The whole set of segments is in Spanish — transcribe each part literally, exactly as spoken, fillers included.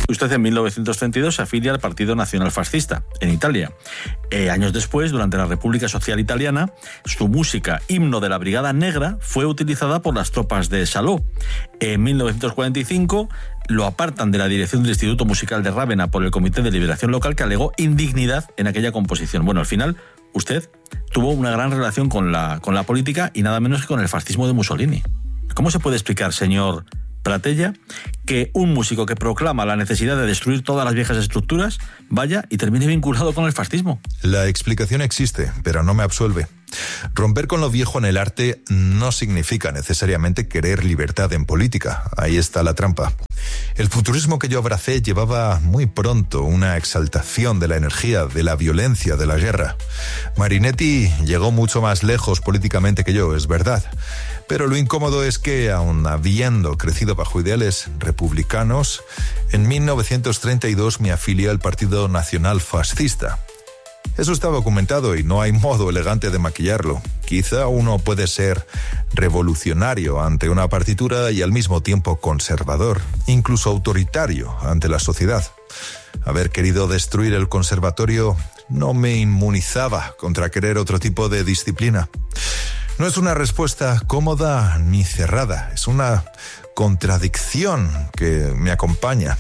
Usted en mil novecientos treinta y dos se afilia al Partido Nacional Fascista, en Italia. Eh, años después, durante la República Social Italiana, su música, Himno de la Brigada Negra, fue utilizada por las tropas de Salò. En mil novecientos cuarenta y cinco lo apartan de la dirección del Instituto Musical de Rávena por el Comité de Liberación Local, que alegó indignidad en aquella composición. Bueno, al final, usted tuvo una gran relación con la, con la política y nada menos que con el fascismo de Mussolini. ¿Cómo se puede explicar, señor Pratella, que un músico que proclama la necesidad de destruir todas las viejas estructuras vaya y termine vinculado con el fascismo? La explicación existe, pero no me absuelve. Romper con lo viejo en el arte no significa necesariamente querer libertad en política. Ahí está la trampa. El futurismo que yo abracé llevaba muy pronto una exaltación de la energía, de la violencia, de la guerra. Marinetti llegó mucho más lejos políticamente que yo, es verdad. Pero lo incómodo es que, aun habiendo crecido bajo ideales republicanos, en mil novecientos treinta y dos me afilié al Partido Nacional Fascista. Eso está documentado y no hay modo elegante de maquillarlo. Quizá uno puede ser revolucionario ante una partitura y al mismo tiempo conservador, incluso autoritario ante la sociedad. Haber querido destruir el conservatorio no me inmunizaba contra querer otro tipo de disciplina. No es una respuesta cómoda ni cerrada, es una contradicción que me acompaña.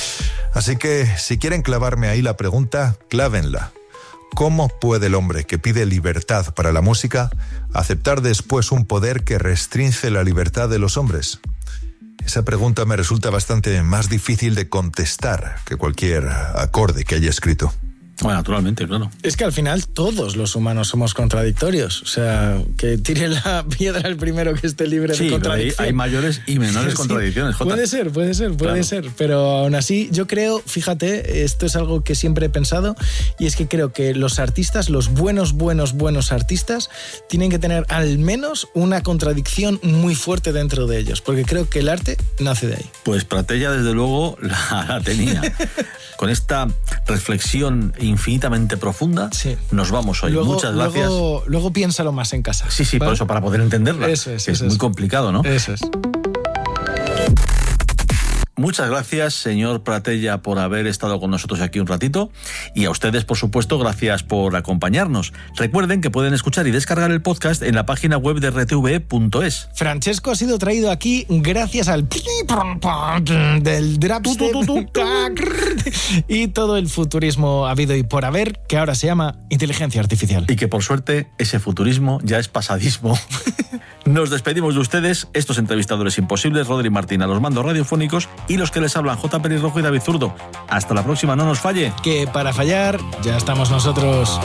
Así que, si quieren clavarme ahí la pregunta, clávenla. ¿Cómo puede el hombre que pide libertad para la música aceptar después un poder que restringe la libertad de los hombres? Esa pregunta me resulta bastante más difícil de contestar que cualquier acorde que haya escrito. Bueno, naturalmente, claro. Es que al final todos los humanos somos contradictorios. O sea, que tire la piedra el primero que esté libre sí, de contradicción. Hay, hay mayores y menores sí, contradicciones, Jota. Puede ser, puede ser, puede claro. ser. Pero aún así, yo creo, fíjate, esto es algo que siempre he pensado, y es que creo que los artistas, los buenos, buenos, buenos artistas, tienen que tener al menos una contradicción muy fuerte dentro de ellos, porque creo que el arte nace de ahí. Pues Pratella, desde luego, la, la tenía. Con esta reflexión infinitamente profunda, sí. nos vamos hoy. Luego, Muchas gracias. Luego, luego piénsalo más en casa. Sí, sí, ¿vale? Por eso, para poder entenderla. Eso es, que eso es muy es. complicado, ¿no? Eso es. Muchas gracias, señor Pratella, por haber estado con nosotros aquí un ratito. Y a ustedes, por supuesto, gracias por acompañarnos. Recuerden que pueden escuchar y descargar el podcast en la página web de r t v e punto es. Francesco ha sido traído aquí gracias al del dubstep y todo el futurismo habido y por haber, que ahora se llama inteligencia artificial. Y que, por suerte, ese futurismo ya es pasadismo. Nos despedimos de ustedes, estos entrevistadores imposibles, Rodri Martín a los mandos radiofónicos y los que les hablan, J. Pelirrojo y David Zurdo. Hasta la próxima, no nos falle. Que para fallar ya estamos nosotros.